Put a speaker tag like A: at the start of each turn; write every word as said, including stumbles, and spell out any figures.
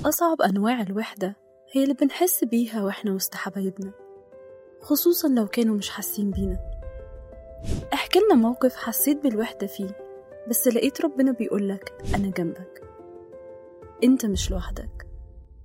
A: أصعب أنواع الوحدة هي اللي بنحس بيها وإحنا وسط حبايبنا، خصوصا لو كانوا مش حاسين بينا. احكي لنا موقف حسيت بالوحدة فيه بس لقيت ربنا بيقولك أنا جنبك، أنت مش لوحدك.